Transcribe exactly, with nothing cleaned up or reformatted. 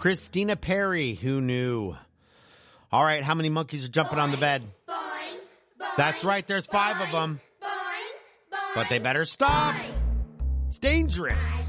Christina Perri, who knew? All right, how many monkeys are jumping boing, on the bed? Boing, boing, That's right, there's five boing, of them. Boing, boing, But they better stop. boing. It's dangerous.